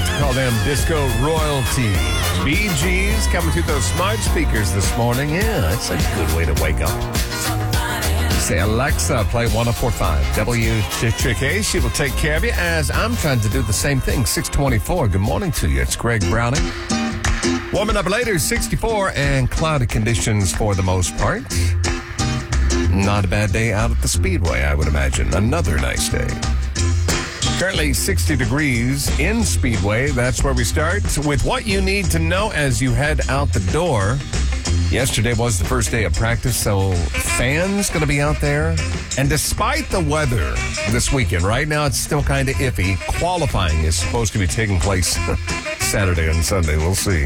like to call them disco royalty. Bee Gees coming through those smart speakers this morning. Yeah, that's a good way to wake up. Say, Alexa, play 104.5 WCHK. She will take care of you as I'm trying to do the same thing. 624. Good morning to you. It's Greg Browning. Warming up later, 64 and cloudy conditions for the most part. Not a bad day out at the Speedway, I would imagine. Another nice day. Currently 60 degrees in Speedway. That's where we start with what you need to know as you head out the door. Yesterday was the first day of practice, so fans going to be out there. And despite the weather this weekend, right now it's still kind of iffy. Qualifying is supposed to be taking place Saturday and Sunday. We'll see.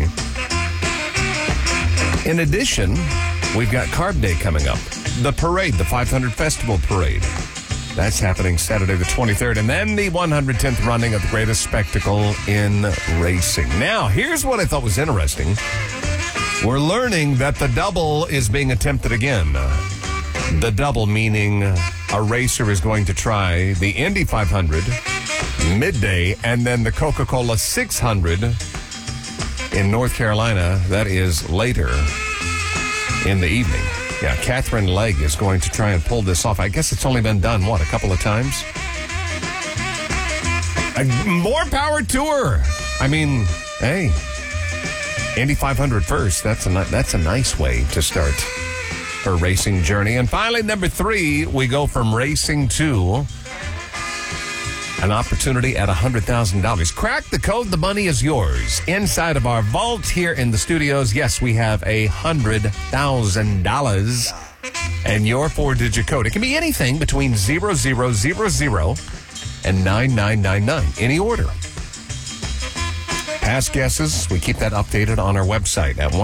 In addition, we've got Carb Day coming up. The parade, the 500 Festival Parade. That's happening Saturday the 23rd. And then the 110th running of the greatest spectacle in racing. Now, here's what I thought was interesting. We're learning that the double is being attempted again. The double meaning a racer is going to try the Indy 500 midday and then the Coca-Cola 600 in North Carolina. That is later in the evening. Yeah, Catherine Legg is going to try and pull this off. I guess it's only been done, a couple of times? More power to her. I mean, hey, Indy 500 first. That's a nice way to start her racing journey. And finally, number 3, we go from racing to an opportunity at $100,000. Crack the code. The money is yours. Inside of our vault here in the studios, yes, we have $100,000 and your 4-digit code. It can be anything between 0000 and 9999. Any order. Past guesses, we keep that updated on our website at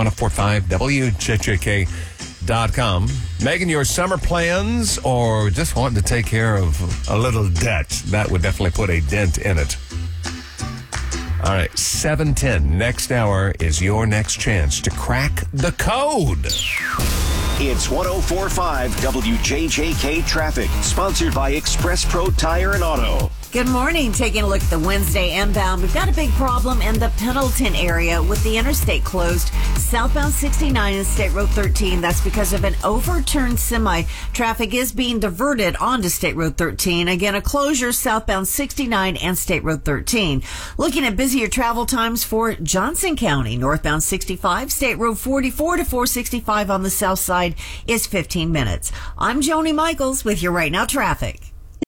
1045WJJK.com. Megan, your summer plans or just wanting to take care of a little debt, that would definitely put a dent in it. All right, 7:10. Next hour is your next chance to crack the code. It's 1045 WJJK Traffic, sponsored by Express Pro Tire and Auto. Good morning. Taking a look at the Wednesday inbound. We've got a big problem in the Pendleton area with the interstate closed. Southbound 69 and State Road 13. That's because of an overturned semi. Traffic is being diverted onto State Road 13. Again, a closure southbound 69 and State Road 13. Looking at busier travel times for Johnson County. Northbound 65, State Road 44 to 465 on the south side is 15 minutes. I'm Joni Michaels with your Right Now traffic.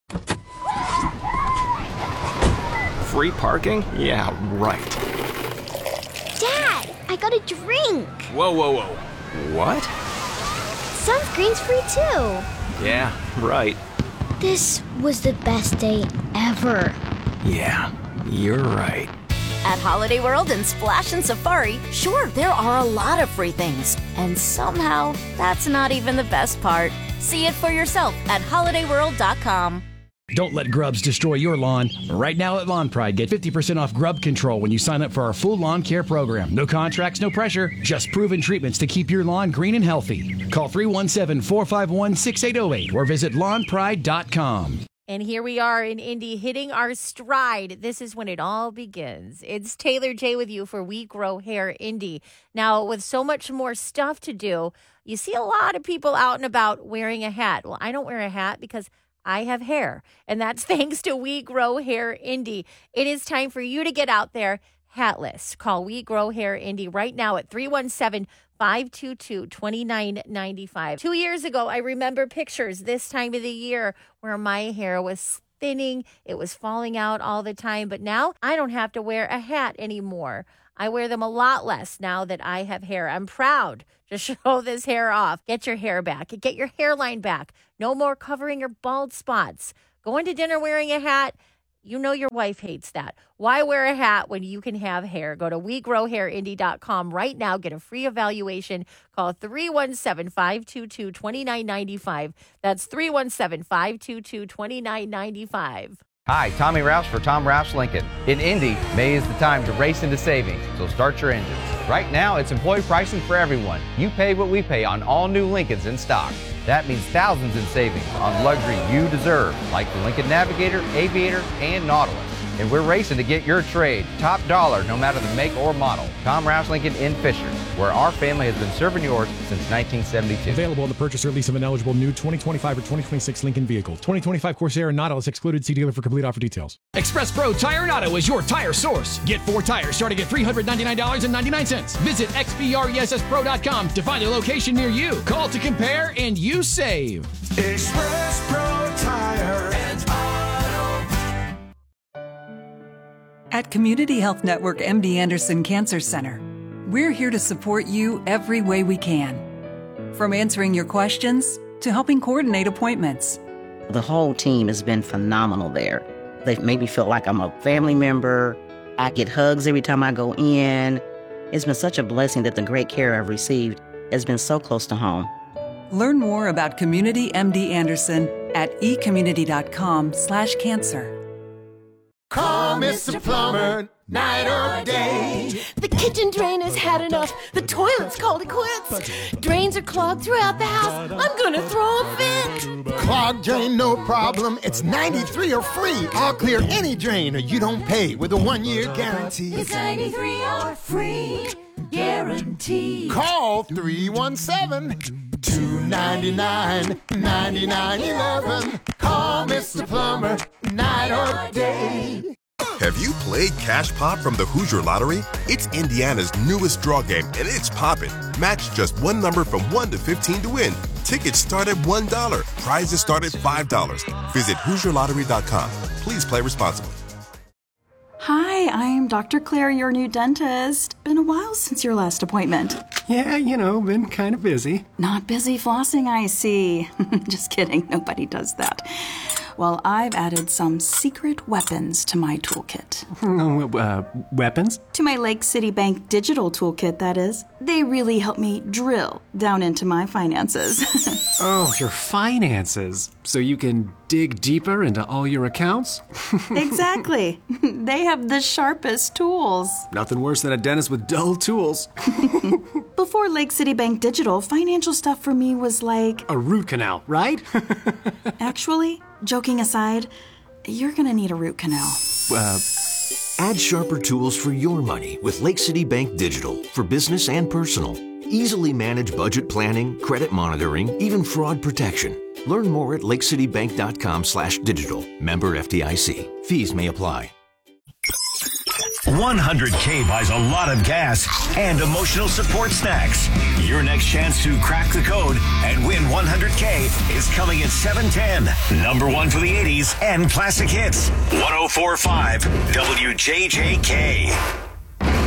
Free parking? Yeah, right. Dad, I got a drink. Whoa. What? Sunscreen's free too. Yeah, right. This was the best day ever. Yeah, you're right. At Holiday World and Splash and Safari, sure, there are a lot of free things. And somehow, that's not even the best part. See it for yourself at holidayworld.com. Don't let grubs destroy your lawn. Right now at Lawn Pride, get 50% off grub control when you sign up for our full lawn care program. No contracts, no pressure, just proven treatments to keep your lawn green and healthy. Call 317-451-6808 or visit lawnpride.com. And here we are in Indy hitting our stride. This is when it all begins. It's Taylor J with you for We Grow Hair Indy. Now, with so much more stuff to do, you see a lot of people out and about wearing a hat. Well, I don't wear a hat because I have hair, and that's thanks to We Grow Hair Indy. It is time for you to get out there hatless. Call We Grow Hair Indy right now at 317-522-2995. 2 years ago, I remember pictures this time of the year where my hair was thinning. It was falling out all the time, but now I don't have to wear a hat anymore. I wear them a lot less now that I have hair. I'm proud to show this hair off. Get your hair back. Get your hairline back. No more covering your bald spots. Going to dinner wearing a hat, you know your wife hates that. Why wear a hat when you can have hair? Go to WeGrowHairIndy.com right now. Get a free evaluation. Call 317-522-2995. That's 317-522-2995. Hi, Tommy Rouse for Tom Rouse Lincoln. In Indy, May is the time to race into savings, so start your engines. Right now, it's employee pricing for everyone. You pay what we pay on all new Lincolns in stock. That means thousands in savings on luxury you deserve, like the Lincoln Navigator, Aviator, and Nautilus. And we're racing to get your trade top dollar no matter the make or model. Tom Rouse Lincoln in Fisher, where our family has been serving yours since 1972. Available on the purchase or lease of an eligible new 2025 or 2026 Lincoln vehicle. 2025 Corsair and Nautilus excluded. See dealer for complete offer details. Express Pro Tire and Auto is your tire source. Get 4 tires starting at $399.99. Visit xpresspro.com to find a location near you. Call to compare and you save. Express Pro Tire and Auto. At Community Health Network MD Anderson Cancer Center, we're here to support you every way we can. From answering your questions to helping coordinate appointments. The whole team has been phenomenal there. They've made me feel like I'm a family member. I get hugs every time I go in. It's been such a blessing that the great care I've received has been so close to home. Learn more about Community MD Anderson at ecommunity.com/cancer. Call Mr. Plumber, night or day. The kitchen drain has had enough. The toilet's called it quits. Drains are clogged throughout the house. I'm gonna throw a fit. Clogged drain, no problem. It's 93 or free. I'll clear any drain or you don't pay with a 1-year guarantee. It's 93 or free guarantee. Call 317-299-9911. Call Mr. Plumber, night or day. Have you played Cash Pop from the Hoosier Lottery? It's Indiana's newest draw game, and it's poppin'. Match just one number from 1 to 15 to win. Tickets start at $1. Prizes start at $5. Visit HoosierLottery.com. Please play responsibly. Hi, I'm Dr. Claire, your new dentist. Been a while since your last appointment. Yeah, been kind of busy. Not busy flossing, I see. Just kidding, nobody does that. Well, I've added some secret weapons to my toolkit. Weapons? To my Lake City Bank digital toolkit, that is. They really help me drill down into my finances. Oh, your finances. So you can dig deeper into all your accounts? Exactly. They have the sharpest tools. Nothing worse than a dentist with dull tools. Before Lake City Bank Digital, financial stuff for me was like... a root canal, right? Actually, joking aside, you're gonna need a root canal. Add sharper tools for your money with Lake City Bank Digital for business and personal. Easily manage budget planning, credit monitoring, even fraud protection. Learn more at lakecitybank.com/digital. Member FDIC. Fees may apply. 100K buys a lot of gas and emotional support snacks. Your next chance to crack the code and win 100K is coming at 7:10. Number 1 for the 80s and classic hits. 104.5 WJJK.